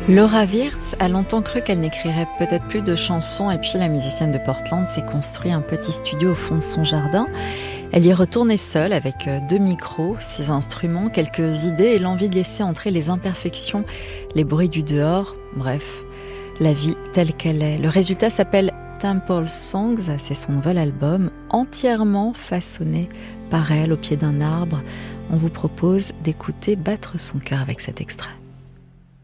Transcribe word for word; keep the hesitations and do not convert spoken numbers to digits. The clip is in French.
Laura Wirtz a longtemps cru qu'elle n'écrirait peut-être plus de chansons et puis la musicienne de Portland s'est construit un petit studio au fond de son jardin. Elle y est retournée seule avec deux micros, six instruments, quelques idées et l'envie de laisser entrer les imperfections, les bruits du dehors, bref, la vie telle qu'elle est. Le résultat s'appelle Temple Songs, c'est son nouvel album, entièrement façonné par elle au pied d'un arbre. On vous propose d'écouter battre son cœur avec cet extrait.